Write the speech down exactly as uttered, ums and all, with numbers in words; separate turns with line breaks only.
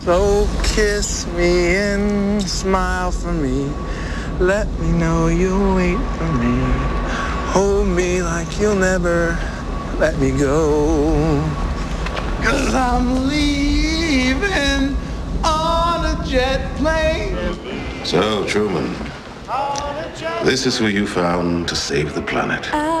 So kiss me and smile for me. Let me know you'll wait for me. Hold me like you'll never let me go. 'Cause I'm leaving on a jet plane.
So, Truman, this is who you found to save the planet.